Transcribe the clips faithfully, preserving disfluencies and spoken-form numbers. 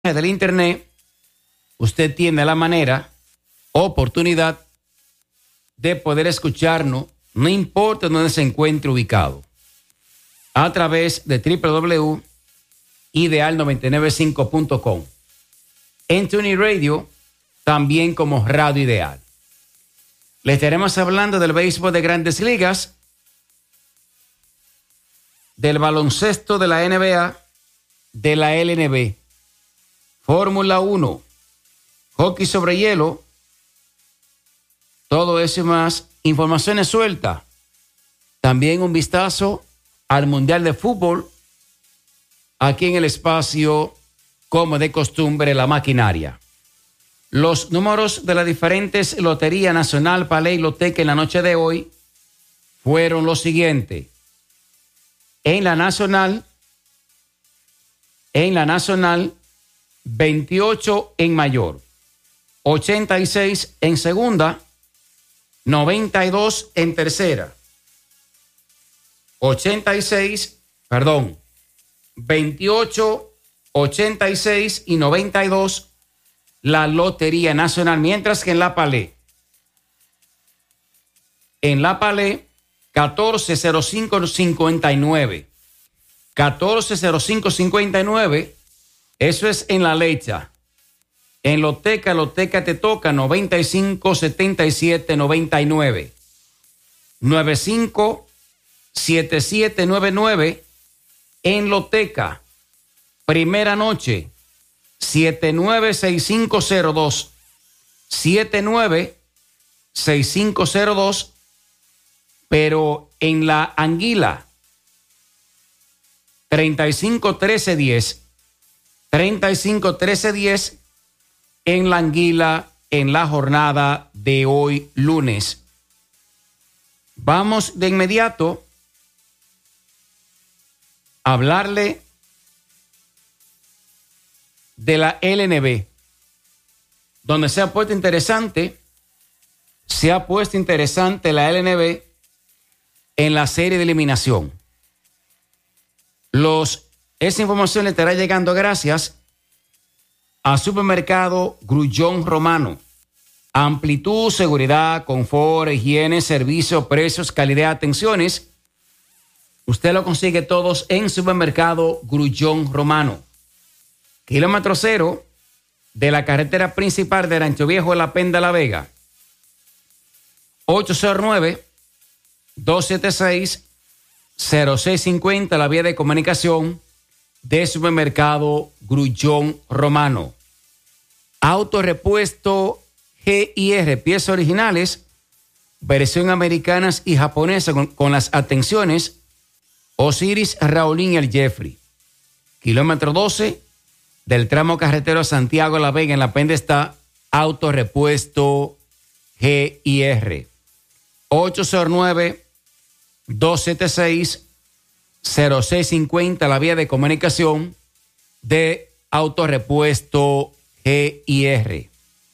del internet, usted tiene la manera, oportunidad de poder escucharnos, no importa dónde se encuentre ubicado, a través de doble u doble u doble u punto ideal noventa y nueve cinco punto com. En TuneIn Radio, también como Radio Ideal. Le estaremos hablando del béisbol de Grandes Ligas, del baloncesto de la N B A, de la L N B, Fórmula uno, hockey sobre hielo, todo eso y más, informaciones sueltas. También un vistazo al Mundial de Fútbol, aquí en el espacio, como de costumbre, la maquinaria. Los números de las diferentes Lotería Nacional, Paley y Loteca en la noche de hoy fueron los siguientes. En la Nacional, en la Nacional, veintiocho en mayor, ochenta y seis en segunda, noventa y dos en tercera, ochenta y seis, perdón, veintiocho, ochenta y seis y noventa y dos la Lotería Nacional, mientras que en la Palé, en la Palé, catorce cero cinco cincuenta y nueve, catorce cero cinco cincuenta y nueve, eso es en la Lecha. En Loteca, Loteca te toca noventa y cinco setenta y siete noventa y nueve, noventa y cinco setenta y siete noventa y nueve en Loteca. Primera noche, siete nueve seis cinco cero dos, siete nueve seis cinco cero dos, pero en la Anguila, treinta y cinco trece diez, treinta y cinco trece diez en la Anguila en la jornada de hoy lunes. Vamos de inmediato a hablarle de la L N B, donde se ha puesto interesante, se ha puesto interesante la L N B en la serie de eliminación. Los, esa información le estará llegando gracias a Supermercado Grullón Romano. Amplitud, seguridad, confort, higiene, servicio, precios, calidad, atenciones. Usted lo consigue todos en Supermercado Grullón Romano. Kilómetro cero de la carretera principal de Rancho Viejo, La Penda, La Vega. ocho cero nueve, dos siete seis, cero seis cinco cero, la vía de comunicación de Supermercado Grullón Romano. Autorepuesto G I R, piezas originales, versión americanas y japonesa con, con las atenciones Osiris, Raulín y el Jeffrey. Kilómetro doce del tramo carretero Santiago La Vega en La Penda está Autorepuesto G I R. ocho cero nueve, dos siete seis, cero seis cinco cero, la vía de comunicación de Autorepuesto G I R.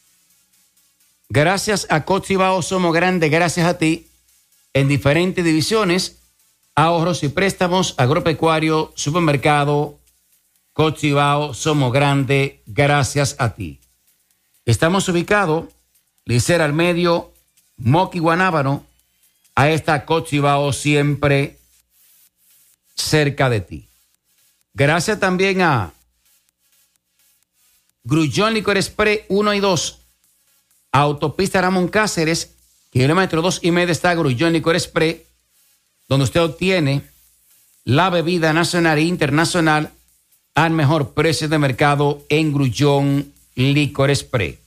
Gracias a Cochibao somos grandes, gracias a ti, en diferentes divisiones, ahorros y préstamos, agropecuario, supermercado, Cochibao somos grandes, gracias a ti. Estamos ubicados, Licera al medio, Moqui Guanábano, a esta Cochibao siempre cerca de ti. Gracias también a Grullón Licor Express uno y dos, Autopista Ramón Cáceres, kilómetro dos y medio está Grullón Licor Express, donde usted obtiene la bebida nacional e internacional al mejor precio de mercado en Grullón Licor Express.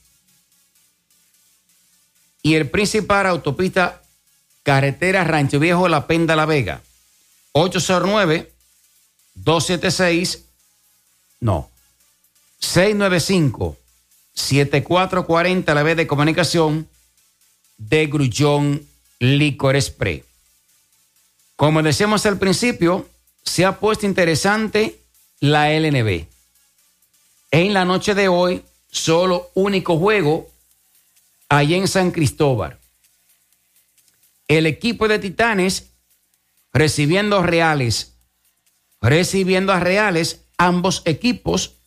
Y el principal, autopista carretera Rancho Viejo, La Penda, La Vega, ocho cero nueve, dos siete seis, no, seis nueve cinco, siete cuatro cuatro cero, la vía de comunicación de Grullón Licor Express. Como decíamos al principio, se ha puesto interesante la L N B. En la noche de hoy, solo único juego allá en San Cristóbal. El equipo de Titanes recibiendo a Reales, recibiendo a Reales, ambos equipos